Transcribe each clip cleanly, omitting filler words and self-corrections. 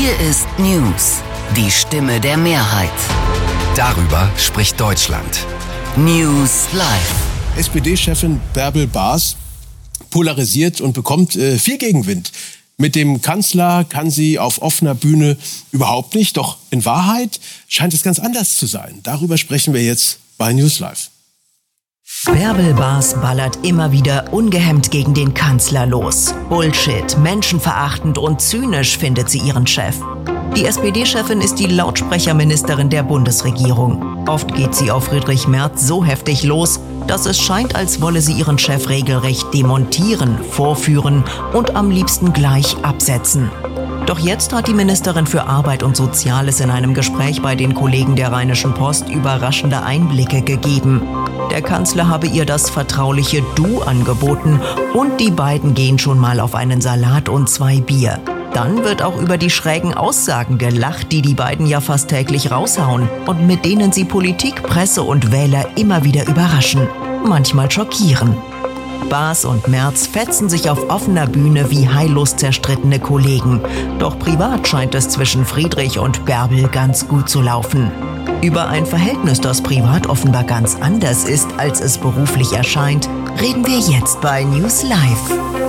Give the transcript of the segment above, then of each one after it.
Hier ist News, die Stimme der Mehrheit. Darüber spricht Deutschland. News Live. SPD-Chefin Bärbel Baas polarisiert und bekommt viel Gegenwind. Mit dem Kanzler kann sie auf offener Bühne überhaupt nicht. Doch in Wahrheit scheint es ganz anders zu sein. Darüber sprechen wir jetzt bei News Live. Bärbel Baas ballert immer wieder ungehemmt gegen den Kanzler los. Bullshit, menschenverachtend und zynisch findet sie ihren Chef. Die SPD-Chefin ist die Lautsprecherministerin der Bundesregierung. Oft geht sie auf Friedrich Merz so heftig los, dass es scheint, als wolle sie ihren Chef regelrecht demontieren, vorführen und am liebsten gleich absetzen. Doch jetzt hat die Ministerin für Arbeit und Soziales in einem Gespräch bei den Kollegen der Rheinischen Post überraschende Einblicke gegeben. Der Kanzler habe ihr das vertrauliche Du angeboten und die beiden gehen schon mal auf einen Salat und 2 Bier. Dann wird auch über die schrägen Aussagen gelacht, die beiden ja fast täglich raushauen und mit denen sie Politik, Presse und Wähler immer wieder überraschen, manchmal schockieren. Baas und Merz fetzen sich auf offener Bühne wie heillos zerstrittene Kollegen. Doch privat scheint es zwischen Friedrich und Bärbel ganz gut zu laufen. Über ein Verhältnis, das privat offenbar ganz anders ist, als es beruflich erscheint, reden wir jetzt bei News Live.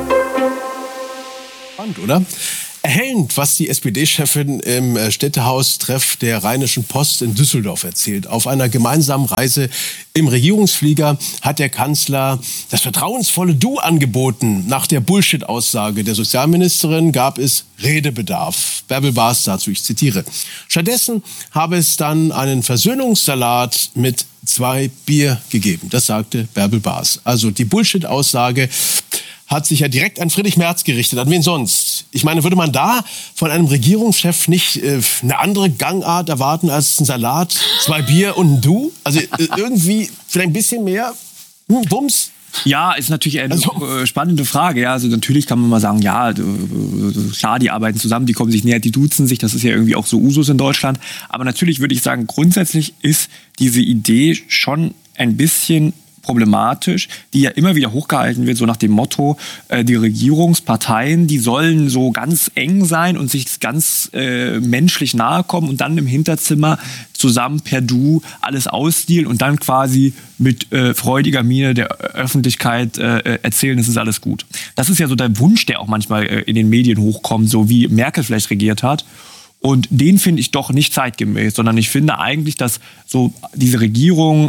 Spannend, oder? Erhellend, was die SPD-Chefin im Städtehaustreff der Rheinischen Post in Düsseldorf erzählt. Auf einer gemeinsamen Reise im Regierungsflieger hat der Kanzler das vertrauensvolle Du angeboten. Nach der Bullshit-Aussage der Sozialministerin gab es Redebedarf. Bärbel Baas dazu, ich zitiere. Stattdessen habe es dann einen Versöhnungssalat mit 2 Bier gegeben. Das sagte Bärbel Baas. Also die Bullshit-Aussage hat sich ja direkt an Friedrich Merz gerichtet. An wen sonst? Ich meine, würde man da von einem Regierungschef nicht eine andere Gangart erwarten als ein Salat, 2 Bier und ein Du? Also irgendwie vielleicht ein bisschen mehr Bums? Ja, ist natürlich eine spannende Frage. Ja, also natürlich kann man mal sagen, ja, klar, die arbeiten zusammen, die kommen sich näher, die duzen sich. Das ist ja irgendwie auch so Usus in Deutschland. Aber natürlich würde ich sagen, grundsätzlich ist diese Idee schon ein bisschen problematisch, die ja immer wieder hochgehalten wird, so nach dem Motto, die Regierungsparteien, die sollen so ganz eng sein und sich ganz menschlich nahe kommen und dann im Hinterzimmer zusammen per Du alles ausdealen und dann quasi mit freudiger Miene der Öffentlichkeit erzählen, es ist alles gut. Das ist ja so der Wunsch, der auch manchmal in den Medien hochkommt, so wie Merkel vielleicht regiert hat. Und den finde ich doch nicht zeitgemäß, sondern ich finde eigentlich, dass so diese Regierung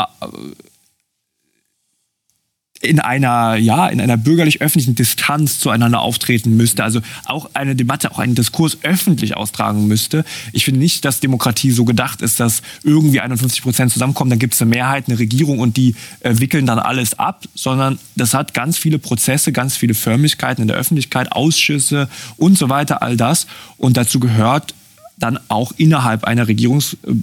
in einer bürgerlich-öffentlichen Distanz zueinander auftreten müsste, also auch eine Debatte, auch einen Diskurs öffentlich austragen müsste. Ich finde nicht, dass Demokratie so gedacht ist, dass irgendwie 51% zusammenkommen, dann gibt es eine Mehrheit, eine Regierung und die wickeln dann alles ab, sondern das hat ganz viele Prozesse, ganz viele Förmlichkeiten in der Öffentlichkeit, Ausschüsse und so weiter, all das. Und dazu gehört dann auch innerhalb einer Regierung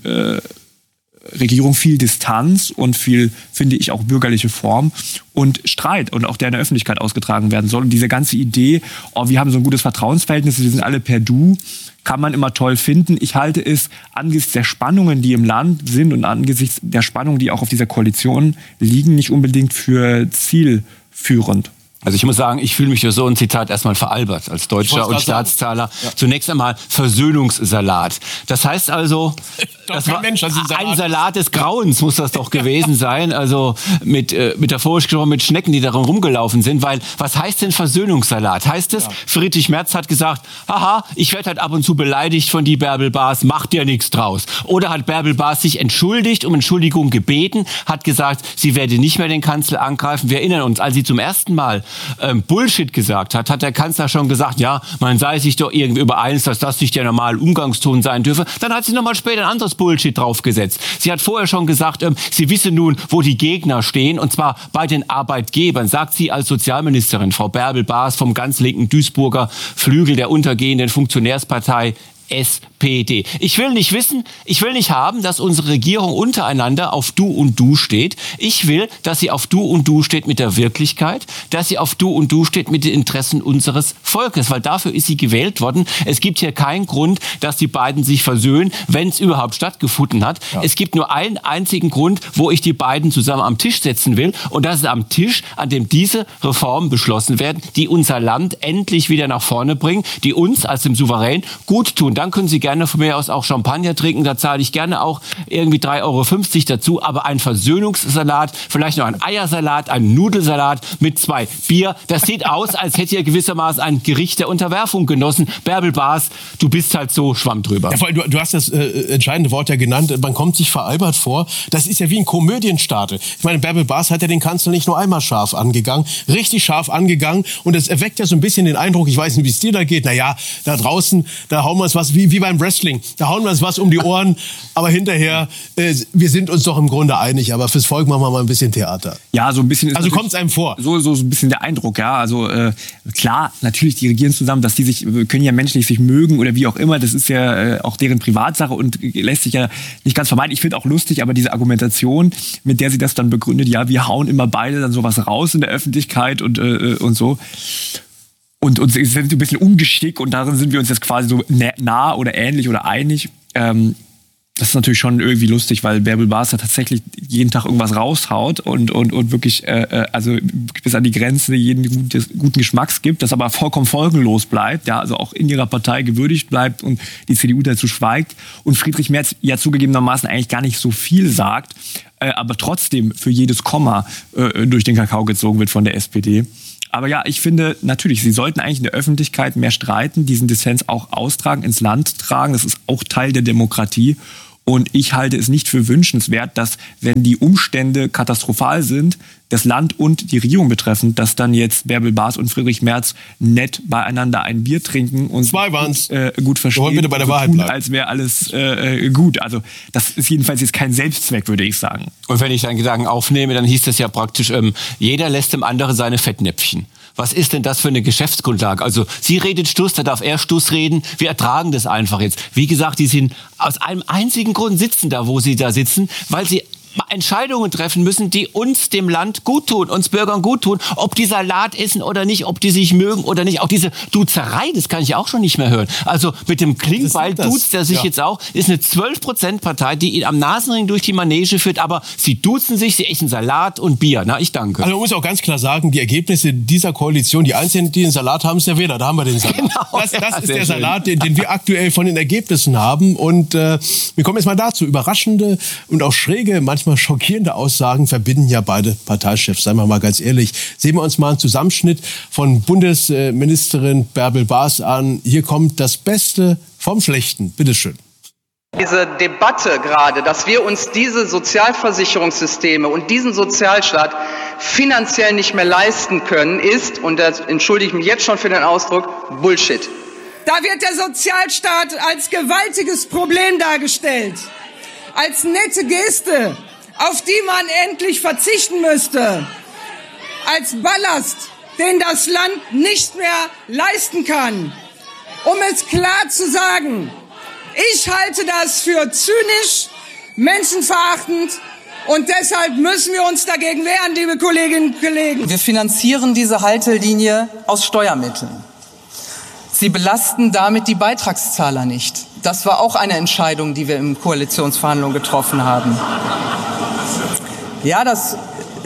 viel Distanz und viel, finde ich, auch bürgerliche Form und Streit und auch der in der Öffentlichkeit ausgetragen werden soll. Und diese ganze Idee, wir haben so ein gutes Vertrauensverhältnis, wir sind alle per Du, kann man immer toll finden. Ich halte es angesichts der Spannungen, die im Land sind und angesichts der Spannungen, die auch auf dieser Koalition liegen, nicht unbedingt für zielführend. Also ich muss sagen, ich fühle mich für so ein Zitat erstmal veralbert als Deutscher und Staatszahler. Ja. Zunächst einmal Versöhnungssalat. Das heißt also, das war ein Salat des Grauens muss das doch gewesen sein. Also mit Schnecken, die darin rumgelaufen sind. Weil was heißt denn Versöhnungssalat? Heißt es, Friedrich Merz hat gesagt, haha, ich werde halt ab und zu beleidigt von die Bärbel Baas, macht ja nichts draus. Oder hat Bärbel Baas sich entschuldigt, um Entschuldigung gebeten, hat gesagt, sie werde nicht mehr den Kanzler angreifen. Wir erinnern uns, als sie zum ersten Mal Bullshit gesagt hat der Kanzler schon gesagt, ja, man sei sich doch irgendwie übereins, dass das nicht der normale Umgangston sein dürfe. Dann hat sie nochmal später ein anderes Bullshit draufgesetzt. Sie hat vorher schon gesagt, sie wisse nun, wo die Gegner stehen, und zwar bei den Arbeitgebern, sagt sie als Sozialministerin, Frau Bärbel Baas vom ganz linken Duisburger Flügel der untergehenden Funktionärspartei SPD. Ich will nicht haben, dass unsere Regierung untereinander auf Du und Du steht. Ich will, dass sie auf Du und Du steht mit der Wirklichkeit, dass sie auf Du und Du steht mit den Interessen unseres Volkes, weil dafür ist sie gewählt worden. Es gibt hier keinen Grund, dass die beiden sich versöhnen, wenn es überhaupt stattgefunden hat. Ja. Es gibt nur einen einzigen Grund, wo ich die beiden zusammen am Tisch setzen will, und das ist am Tisch, an dem diese Reformen beschlossen werden, die unser Land endlich wieder nach vorne bringen, die uns als dem Souverän gut tun. Dann können Sie gerne von mir aus auch Champagner trinken, da zahle ich gerne auch irgendwie 3,50 € dazu, aber ein Versöhnungssalat, vielleicht noch ein Eiersalat, ein Nudelsalat mit 2 Bier, das sieht aus, als hätte ihr gewissermaßen ein Gericht der Unterwerfung genossen. Bärbel Baas, du bist halt so Schwamm drüber. Ja, du hast das entscheidende Wort ja genannt, man kommt sich veralbert vor, das ist ja wie ein Komödienstadel. Ich meine, Bärbel Baas hat ja den Kanzler nicht nur einmal scharf angegangen, richtig scharf angegangen, und das erweckt ja so ein bisschen den Eindruck, ich weiß nicht, wie es dir da geht, naja, da draußen, da hauen wir uns was, wie beim Wrestling, da hauen wir uns was um die Ohren, aber hinterher, wir sind uns doch im Grunde einig, aber fürs Volk machen wir mal ein bisschen Theater. Ja, so ein bisschen ist also kommt es einem vor. So ein bisschen der Eindruck, ja, also klar, natürlich, die regieren zusammen, dass die können ja menschlich sich mögen oder wie auch immer, das ist ja auch deren Privatsache und lässt sich ja nicht ganz vermeiden. Ich finde auch lustig, aber diese Argumentation, mit der sie das dann begründet, ja, wir hauen immer beide dann sowas raus in der Öffentlichkeit und so. Und es sind ein bisschen ungeschickt, und darin sind wir uns jetzt quasi so nah oder ähnlich oder einig. Das ist natürlich schon irgendwie lustig, weil Bärbel Baas ja tatsächlich jeden Tag irgendwas raushaut und wirklich also bis an die Grenze jeden guten Geschmacks gibt, das aber vollkommen folgenlos bleibt, ja, also auch in ihrer Partei gewürdigt bleibt und die CDU dazu schweigt und Friedrich Merz ja zugegebenermaßen eigentlich gar nicht so viel sagt, aber trotzdem für jedes Komma durch den Kakao gezogen wird von der SPD. Aber ja, ich finde, natürlich, sie sollten eigentlich in der Öffentlichkeit mehr streiten, diesen Dissens auch austragen, ins Land tragen. Das ist auch Teil der Demokratie. Und ich halte es nicht für wünschenswert, dass, wenn die Umstände katastrophal sind, das Land und die Regierung betreffend, dass dann jetzt Bärbel Baas und Friedrich Merz nett beieinander ein Bier trinken und gut verstehen, bitte bei der Wahrheit bleiben, als wäre alles gut. Also das ist jedenfalls jetzt kein Selbstzweck, würde ich sagen. Und wenn ich deinen Gedanken aufnehme, dann hieß das ja praktisch, jeder lässt dem anderen seine Fettnäpfchen. Was ist denn das für eine Geschäftsgrundlage? Also sie redet Stuss, da darf er Stuss reden. Wir ertragen das einfach jetzt. Wie gesagt, die sind aus einem einzigen Grund sitzen da, wo sie da sitzen, weil sie Entscheidungen treffen müssen, die uns, dem Land, gut tun, uns Bürgern gut tun, ob die Salat essen oder nicht, ob die sich mögen oder nicht. Auch diese Duzerei, das kann ich auch schon nicht mehr hören. Also mit dem Klingbeil duzt der sich jetzt auch, ist eine 12%-Partei, die ihn am Nasenring durch die Manege führt, aber sie duzen sich, sie essen Salat und Bier. Na, ich danke. Also man muss auch ganz klar sagen, die Ergebnisse dieser Koalition, die Einzigen, die den Salat haben, ist der Wähler. Da haben wir den Salat. Genau, das ist der Salat, den wir aktuell von den Ergebnissen haben. Und wir kommen jetzt mal dazu. Überraschende und auch schräge, manchmal schockierende Aussagen verbinden ja beide Parteichefs. Seien wir mal ganz ehrlich. Sehen wir uns mal einen Zusammenschnitt von Bundesministerin Bärbel Baas an. Hier kommt das Beste vom Schlechten. Bitteschön. Diese Debatte gerade, dass wir uns diese Sozialversicherungssysteme und diesen Sozialstaat finanziell nicht mehr leisten können, ist, und das entschuldige ich mich jetzt schon für den Ausdruck, Bullshit. Da wird der Sozialstaat als gewaltiges Problem dargestellt, als nette Geste, auf die man endlich verzichten müsste, als Ballast, den das Land nicht mehr leisten kann. Um es klar zu sagen, ich halte das für zynisch, menschenverachtend, und deshalb müssen wir uns dagegen wehren, liebe Kolleginnen und Kollegen. Wir finanzieren diese Haltelinie aus Steuermitteln. Sie belasten damit die Beitragszahler nicht. Das war auch eine Entscheidung, die wir in Koalitionsverhandlungen getroffen haben. Ja, das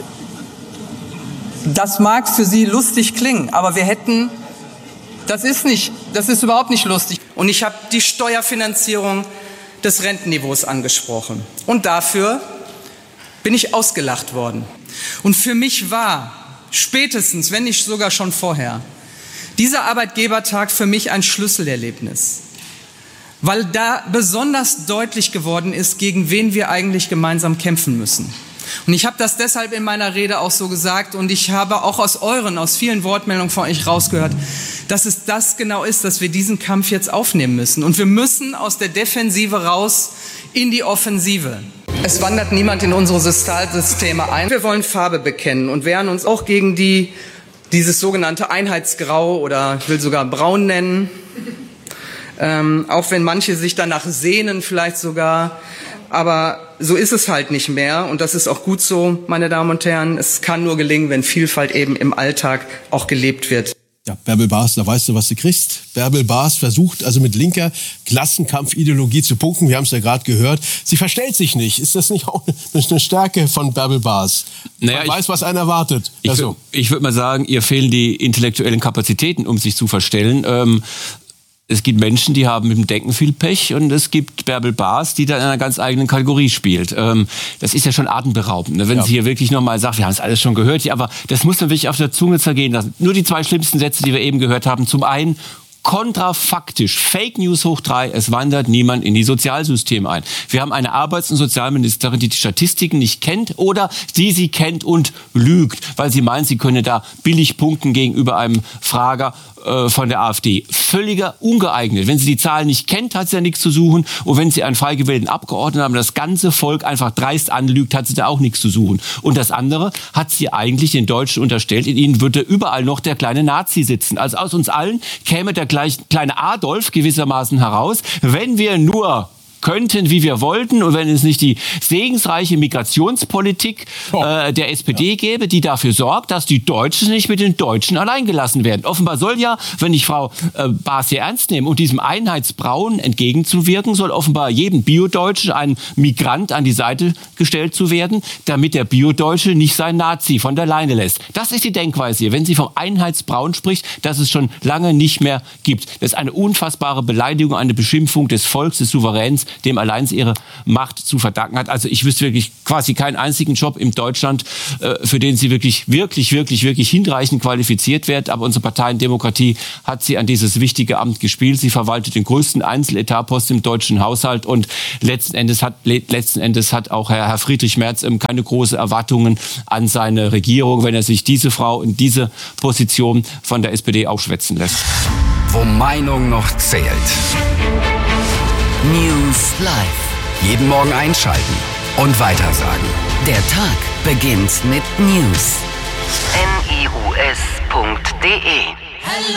mag für Sie lustig klingen, aber das ist überhaupt nicht lustig. Und ich habe die Steuerfinanzierung des Rentenniveaus angesprochen. Und dafür bin ich ausgelacht worden. Und für mich war spätestens, wenn nicht sogar schon vorher, dieser Arbeitgebertag für mich ein Schlüsselerlebnis. Weil da besonders deutlich geworden ist, gegen wen wir eigentlich gemeinsam kämpfen müssen. Und ich habe das deshalb in meiner Rede auch so gesagt, und ich habe auch aus vielen Wortmeldungen von euch rausgehört, dass es das genau ist, dass wir diesen Kampf jetzt aufnehmen müssen. Und wir müssen aus der Defensive raus in die Offensive. Es wandert niemand in unsere Sozialsysteme ein. Wir wollen Farbe bekennen und wehren uns auch gegen dieses sogenannte Einheitsgrau, oder ich will sogar braun nennen. auch wenn manche sich danach sehnen vielleicht sogar. Aber so ist es halt nicht mehr und das ist auch gut so, meine Damen und Herren. Es kann nur gelingen, wenn Vielfalt eben im Alltag auch gelebt wird. Ja, Bärbel Baas, da weißt du, was du kriegst. Bärbel Baas versucht also mit linker Klassenkampfideologie zu punkten. Wir haben es ja gerade gehört. Sie verstellt sich nicht. Ist das nicht auch eine Stärke von Bärbel Baas? Man weiß, was einen erwartet. Ich würde mal sagen, ihr fehlen die intellektuellen Kapazitäten, um sich zu verstellen. Es gibt Menschen, die haben mit dem Denken viel Pech und es gibt Bärbel Baas, die da in einer ganz eigenen Kategorie spielt. Das ist ja schon atemberaubend, wenn sie hier wirklich nochmal sagt, wir haben es alles schon gehört, ja, aber das muss man wirklich auf der Zunge zergehen lassen. Nur die 2 schlimmsten Sätze, die wir eben gehört haben. Zum einen, kontrafaktisch, Fake News hoch 3, es wandert niemand in die Sozialsysteme ein. Wir haben eine Arbeits- und Sozialministerin, die die Statistiken nicht kennt oder die sie kennt und lügt, weil sie meint, sie könne da billig punkten gegenüber einem Frager von der AfD. Völliger ungeeignet. Wenn sie die Zahlen nicht kennt, hat sie ja nichts zu suchen. Und wenn sie einen frei gewählten Abgeordneten haben, das ganze Volk einfach dreist anlügt, hat sie da auch nichts zu suchen. Und das andere hat sie eigentlich den Deutschen unterstellt. In ihnen würde überall noch der kleine Nazi sitzen. Also aus uns allen käme der kleine Adolf gewissermaßen heraus, wenn wir nur könnten, wie wir wollten, und wenn es nicht die segensreiche Migrationspolitik der SPD gäbe, die dafür sorgt, dass die Deutschen nicht mit den Deutschen alleingelassen werden. Offenbar soll ja, wenn ich Frau Baas hier ernst nehme und diesem Einheitsbrauen entgegenzuwirken, soll offenbar jedem Bio-Deutschen ein Migrant an die Seite gestellt zu werden, damit der Bio-Deutsche nicht sein Nazi von der Leine lässt. Das ist die Denkweise hier, wenn sie vom Einheitsbrauen spricht, das es schon lange nicht mehr gibt. Das ist eine unfassbare Beleidigung, eine Beschimpfung des Volks, des Souveräns, dem allein ihre Macht zu verdanken hat. Also ich wüsste wirklich quasi keinen einzigen Job in Deutschland, für den sie wirklich hinreichend qualifiziert wird. Aber unsere Parteiendemokratie hat sie an dieses wichtige Amt gespielt. Sie verwaltet den größten Einzeletatposten im deutschen Haushalt und letzten Endes hat auch Herr Friedrich Merz keine großen Erwartungen an seine Regierung, wenn er sich diese Frau in diese Position von der SPD aufschwätzen lässt. Wo Meinung noch zählt. News Live. Jeden Morgen einschalten und weitersagen. Der Tag beginnt mit News. news.de